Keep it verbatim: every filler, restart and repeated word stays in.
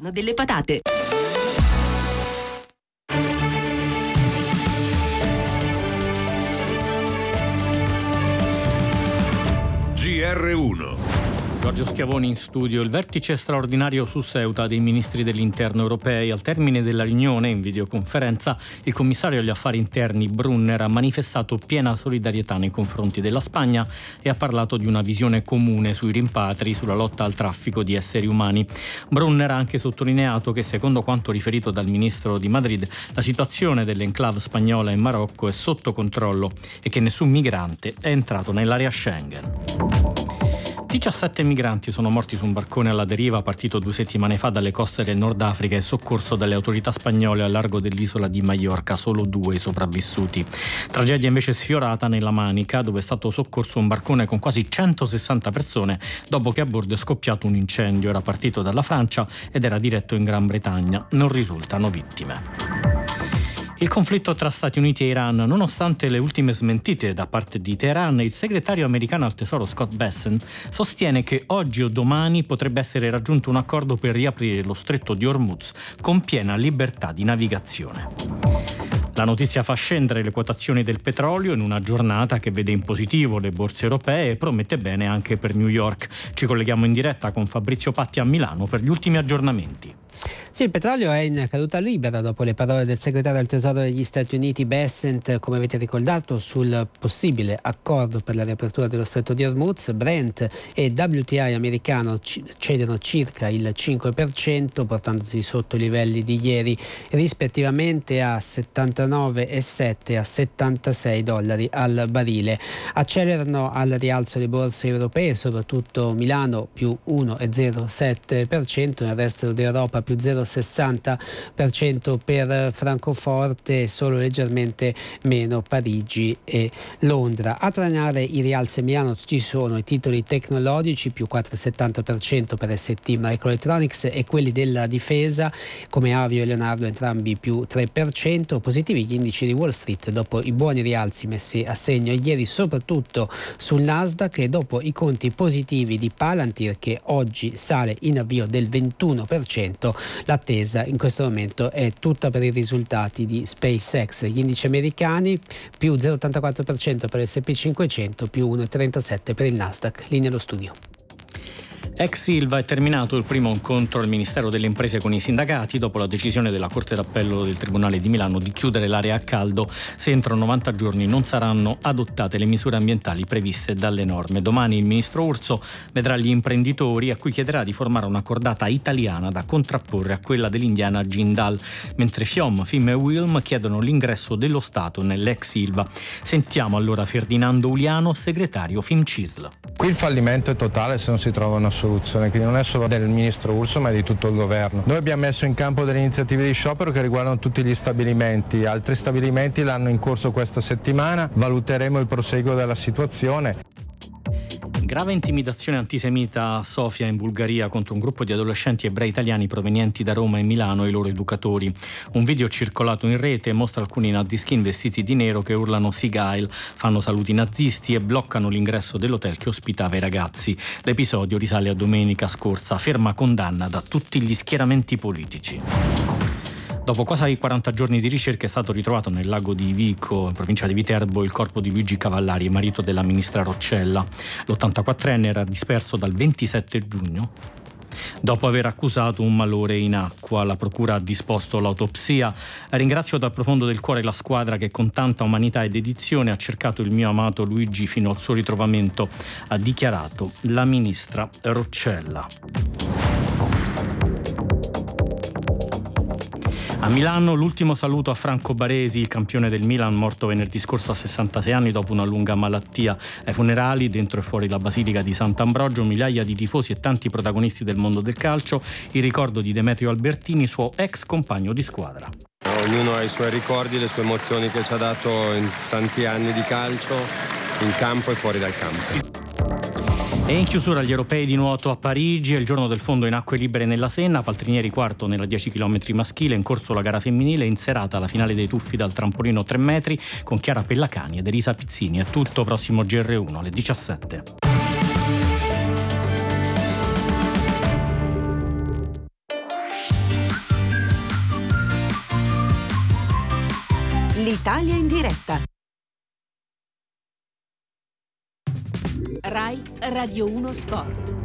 Hanno delle patate. G R uno. Giorgio Schiavoni in studio. Il vertice straordinario su Ceuta dei ministri dell'interno europei. Al termine della riunione, in videoconferenza, il commissario agli affari interni Brunner ha manifestato piena solidarietà nei confronti della Spagna e ha parlato di una visione comune sui rimpatri, sulla lotta al traffico di esseri umani. Brunner ha anche sottolineato che, secondo quanto riferito dal ministro di Madrid, la situazione dell'enclave spagnola in Marocco è sotto controllo e che nessun migrante è entrato nell'area Schengen. diciassette migranti sono morti su un barcone alla deriva partito due settimane fa dalle coste del Nord Africa e soccorso dalle autorità spagnole al largo dell'isola di Maiorca, solo due i sopravvissuti. Tragedia invece sfiorata nella Manica, dove è stato soccorso un barcone con quasi centosessanta persone dopo che a bordo è scoppiato un incendio. Era partito dalla Francia ed era diretto in Gran Bretagna. Non risultano vittime. Il conflitto tra Stati Uniti e Iran. Nonostante le ultime smentite da parte di Teheran, il segretario americano al tesoro Scott Bessent sostiene che oggi o domani potrebbe essere raggiunto un accordo per riaprire lo stretto di Hormuz con piena libertà di navigazione. La notizia fa scendere le quotazioni del petrolio in una giornata che vede in positivo le borse europee e promette bene anche per New York. Ci colleghiamo in diretta con Fabrizio Patti a Milano per gli ultimi aggiornamenti. Sì, il petrolio è in caduta libera dopo le parole del segretario del Tesoro degli Stati Uniti Bessent, come avete ricordato, sul possibile accordo per la riapertura dello stretto di Hormuz. Brent e W T I americano cedono circa il cinque per cento, portandosi sotto i livelli di ieri, rispettivamente a settantanove virgola sette e a settantasei dollari al barile. Accelerano al rialzo le borse europee, soprattutto Milano più uno virgola zero sette per cento, nel resto d'Europa più zero virgola sessanta per cento per Francoforte, solo leggermente meno Parigi e Londra. A trainare i rialzi a Milano ci sono i titoli tecnologici più quattro virgola settanta per cento per S T Microelectronics e quelli della difesa come Avio e Leonardo entrambi più tre per cento. Positivi gli indici di Wall Street dopo i buoni rialzi messi a segno ieri soprattutto sul Nasdaq e dopo i conti positivi di Palantir che oggi sale in avvio del ventuno per cento. L'attesa in questo momento è tutta per i risultati di SpaceX. Gli indici americani più zero virgola ottantaquattro per cento per l'S and P cinquecento, più uno virgola trentasette per cento per il Nasdaq. Linea allo studio. Ex Ilva è terminato il primo incontro al Ministero delle Imprese con i sindacati dopo la decisione della Corte d'Appello del Tribunale di Milano di chiudere l'area a caldo se entro novanta giorni non saranno adottate le misure ambientali previste dalle norme. Domani il ministro Urso vedrà gli imprenditori a cui chiederà di formare una cordata italiana da contrapporre a quella dell'indiana Jindal, mentre Fiom, Fim e Wilm chiedono l'ingresso dello Stato nell'ex Ilva. Sentiamo allora Ferdinando Uliano, segretario Fimcisl. Qui il fallimento è totale se non si trova una soluzione, quindi non è solo del ministro Urso ma è di tutto il governo. Noi abbiamo messo in campo delle iniziative di sciopero che riguardano tutti gli stabilimenti, altri stabilimenti l'hanno in corso questa settimana, valuteremo il proseguo della situazione. Grave intimidazione antisemita a Sofia in Bulgaria contro un gruppo di adolescenti ebrei italiani provenienti da Roma e Milano e i loro educatori. Un video circolato in rete mostra alcuni naziskin vestiti di nero che urlano Sieg Heil, fanno saluti nazisti e bloccano l'ingresso dell'hotel che ospitava i ragazzi. L'episodio risale a domenica scorsa, ferma condanna da tutti gli schieramenti politici. Dopo quasi quaranta giorni di ricerca è stato ritrovato nel lago di Vico, in provincia di Viterbo, il corpo di Luigi Cavallari, marito della ministra Roccella. l'ottantaquattrenne era disperso dal ventisette giugno dopo aver accusato un malore in acqua. La procura ha disposto l'autopsia. Ringrazio dal profondo del cuore la squadra che con tanta umanità e dedizione ha cercato il mio amato Luigi fino al suo ritrovamento, ha dichiarato la ministra Roccella. A Milano l'ultimo saluto a Franco Baresi, il campione del Milan morto venerdì scorso a sessantasei anni dopo una lunga malattia. Ai funerali, dentro e fuori la Basilica di Sant'Ambrogio, migliaia di tifosi e tanti protagonisti del mondo del calcio, il ricordo di Demetrio Albertini, suo ex compagno di squadra. Ognuno ha i suoi ricordi, le sue emozioni che ci ha dato in tanti anni di calcio, in campo e fuori dal campo. E in chiusura gli europei di nuoto a Parigi, è il giorno del fondo in acque libere nella Senna, Paltrinieri quarto nella dieci chilometri maschile, in corso la gara femminile, in serata la finale dei tuffi dal trampolino tre metri con Chiara Pellacani ed Elisa Pizzini. È tutto, prossimo G R uno alle diciassette. L'Italia in diretta. Rai Radio uno Sport.